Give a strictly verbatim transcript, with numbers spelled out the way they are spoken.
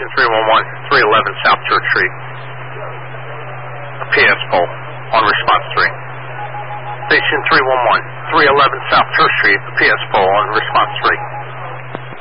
Station three one one, three eleven South Church Street. A P S pole on response three. Station three one one, three eleven South Church Street, a P S pole on response three.